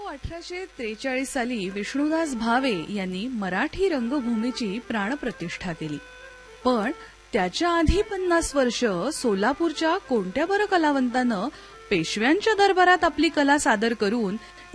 1843 साली विष्णुदास भावे यांनी मराठी रंगभूमीची प्राणप्रतिष्ठा केली. पण त्याच्या आधी 50 वर्ष सोलापूरच्या कोणत्या बरं कलावंतानं पेशव्यांच्या दरबारात आपली कला सादर करून